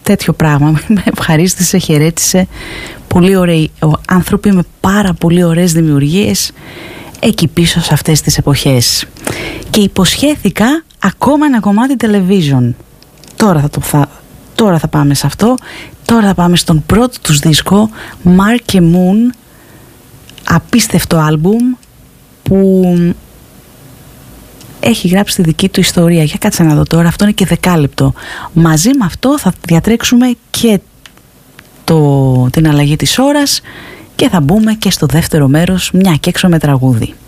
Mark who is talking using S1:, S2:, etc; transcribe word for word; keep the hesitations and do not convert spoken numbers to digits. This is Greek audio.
S1: τέτοιο πράγμα. Με ευχαρίστησε, χαιρέτησε. Πολύ ωραίοι άνθρωποι με πάρα πολύ ωραίες δημιουργίες εκεί πίσω σε αυτές τις εποχές. Και υποσχέθηκα ακόμα ένα κομμάτι television. Τώρα θα, το, θα, τώρα θα πάμε σε αυτό. Τώρα θα πάμε στον πρώτο τους δίσκο, Mark and Moon. Απίστευτο άλμπουμ που έχει γράψει τη δική του ιστορία. Για κάτσε να δω τώρα, αυτό είναι και δεκάλεπτο. Μαζί με αυτό θα διατρέξουμε και το, την αλλαγή της ώρας και θα μπούμε και στο δεύτερο μέρος, μια και έξω με τραγούδι.